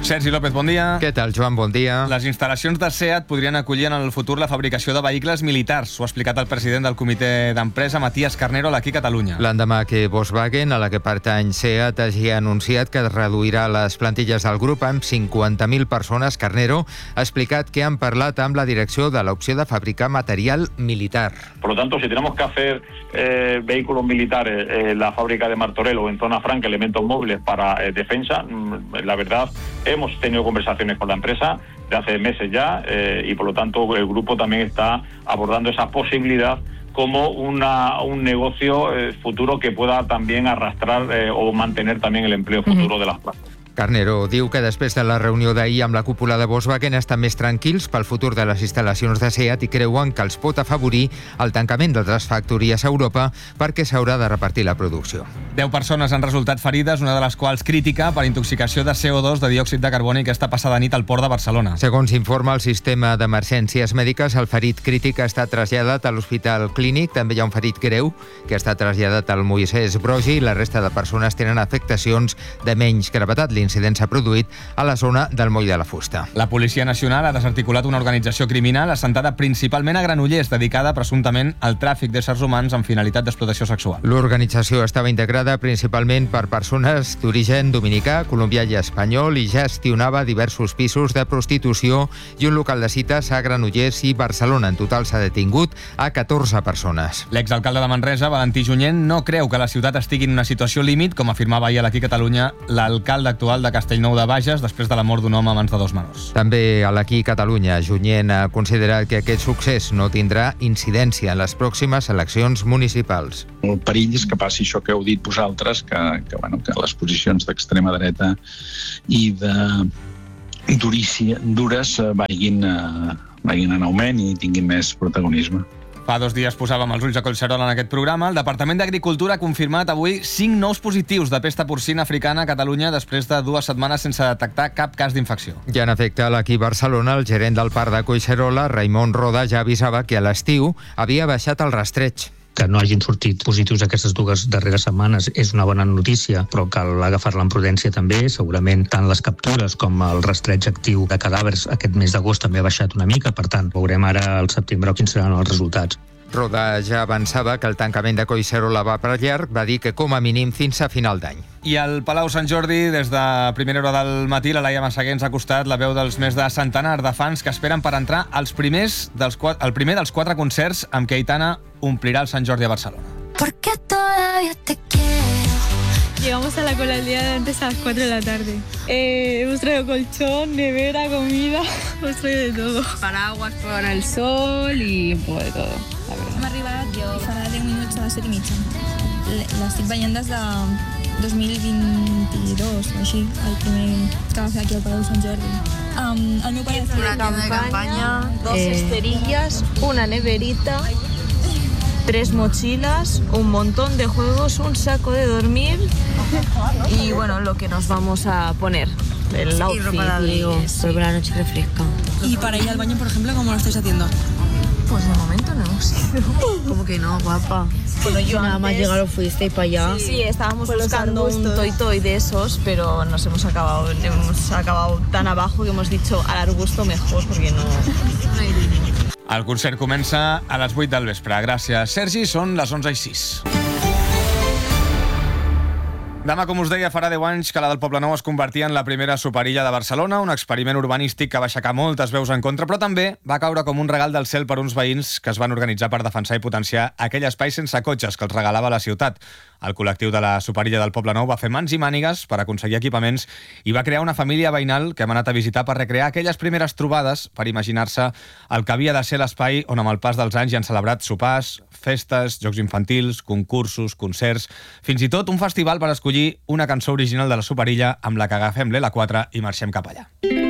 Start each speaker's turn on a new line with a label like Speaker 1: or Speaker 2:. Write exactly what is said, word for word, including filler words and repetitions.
Speaker 1: Sergi López, bon dia.
Speaker 2: Què tal, Joan? Bon dia.
Speaker 1: Les instal·lacions de SEAT podrien acollir en el futur la fabricació de vehicles militars. Ho ha explicat el president del comitè d'empresa, Matías Carnero, aquí a Catalunya.
Speaker 2: L'endemà que Volkswagen, a la que pertany SEAT, hagi anunciat que reduirà les plantilles del grup amb cinquanta mil persones, Carnero ha explicat que han parlat amb la direcció de l'opció de fabricar material militar.
Speaker 3: Por lo tanto, si tenemos que hacer eh, vehículos militares en eh, la fábrica de Martorell o en Zona Franca, elementos móviles para eh, defensa, la verdad, hemos tenido conversaciones con la empresa de hace meses ya eh, y por lo tanto el grupo también está abordando esa posibilidad como una, un negocio eh, futuro que pueda también arrastrar eh, o mantener también el empleo futuro uh-huh. de las plazas.
Speaker 2: Carnero diu que després de la reunió d'ahir amb la cúpula de Volkswagen estan més tranquils pel futur de les instal·lacions de SEAT i creuen que els pot afavorir el tancament d'altres factories a Europa perquè s'haurà de repartir la producció.
Speaker 1: Deu persones han resultat ferides, una de les quals crítica per intoxicació de C O dos de diòxid de carboni aquesta passada nit al port de Barcelona.
Speaker 2: Segons informa el sistema d'emergències mèdiques, el ferit crític ha estat traslladat a l'Hospital Clínic. També hi ha un ferit greu que ha estat traslladat al Moisès Broggi i la resta de persones tenen afectacions de menys gravetat. L'incident s'ha produït a la zona del Moll de la Fusta.
Speaker 1: La Policia Nacional ha desarticulat una organització criminal assentada principalment a Granollers, dedicada presumptament al tràfic d'éssers humans amb finalitat d'explotació sexual.
Speaker 2: L'organització estava integrada principalment per persones d'origen dominicà, colombià i espanyol i gestionava diversos pisos de prostitució i un local de cites a Granollers i Barcelona. En total s'ha detingut a catorze persones.
Speaker 1: L'exalcalde de Manresa, Valentí Junyent, no creu que la ciutat estigui en una situació límit, com afirmava ahir a l'Aquí Catalunya l'alcalde actual de Castellnou de Bages després de la mort d'un home a mans de dos menors.
Speaker 2: També a l'Aquí Catalunya, Junyent ha considerat que aquest succés no tindrà incidència en les pròximes eleccions municipals.
Speaker 4: El perill és que passi això que heu dit vosaltres, que, que, bueno, que les posicions d'extrema dreta i de durícia, dures vagin, vagin en augment i tinguin més protagonisme.
Speaker 1: Fa dos dies posàvem els ulls a Collserola en aquest programa. El Departament d'Agricultura ha confirmat avui cinc nous positius de pesta porcina africana a Catalunya després de dues setmanes sense detectar cap cas d'infecció.
Speaker 2: I en efecte, aquí a Barcelona, el gerent del parc de Collserola, Raimon Roda, ja avisava que a l'estiu havia baixat el rastreig.
Speaker 5: Que no hagin sortit positius aquestes dues darreres setmanes és una bona notícia, però cal agafar-la amb prudència també. Segurament tant les captures com el rastreig actiu de cadàvers aquest mes d'agost també ha baixat una mica, per tant, veurem ara al setembre quins seran els resultats.
Speaker 2: Roda ja avançava que el tancament de Collserola va per llarg, va dir que com a mínim fins a final d'any.
Speaker 1: I al Palau Sant Jordi, des de primera hora del matí, la Laia Massaguer ens ha costat la veu dels més de centenar de fans que esperen per entrar als primers dels, el primer dels quatre concerts amb què Aitana omplirà el Sant Jordi a Barcelona.
Speaker 6: Porque todavía te quiero.
Speaker 7: Llegamos a la cola el día de antes a las cuatro de la tarde. Eh, hemos traído colchón, nevera, comida, hemos traído de todo.
Speaker 8: Paraguas para el sol y un poco de todo.
Speaker 9: Hem arribat jo farà deu minuts a les set i mitja. L'estic veient des de dos mil vint-i-dos, així, el primer que va fer aquí al Palau Sant Jordi. Um, el meu pare
Speaker 8: una campanya, campanya,
Speaker 10: dos eh... esterillas, una neverita, tres mochilas, un montón de juegos, un saco de dormir y bueno, lo que nos vamos a poner. El
Speaker 8: sí,
Speaker 10: outfit,
Speaker 8: ropa de
Speaker 10: digo,
Speaker 8: pero la noche refresca.
Speaker 11: ¿Y para ir al baño, por ejemplo, cómo lo estáis haciendo?
Speaker 8: Pues de momento no hemos ido. ¿Cómo que no, guapa?
Speaker 10: Bueno, yo
Speaker 8: nada
Speaker 10: antes...
Speaker 8: más llegar fuiste para allá.
Speaker 10: Sí, sí, estábamos buscando un toy toy de esos, pero nos hemos acabado, hemos acabado tan abajo que hemos dicho al arbusto mejor, porque no...
Speaker 1: El concert comença a les vuit del vespre. Gràcies, Sergi. Són les onze i sis. Demà, com us deia, farà deu anys que la del Poblenou es convertia en la primera superilla de Barcelona, un experiment urbanístic que va aixecar moltes veus en contra, però també va caure com un regal del cel per uns veïns que es van organitzar per defensar i potenciar aquell espai sense cotxes que els regalava la ciutat. El col·lectiu de la superilla del Poblenou va fer mans i mànigues per aconseguir equipaments i va crear una família veïnal que hem anat a visitar per recrear aquelles primeres trobades, per imaginar-se el que havia de ser l'espai on amb el pas dels anys hi han celebrat sopars, festes, jocs infantils, concursos, concerts, fins i tot un festival per escollir una cançó original de la superilla amb la que agafem l'L quatre i marxem cap allà.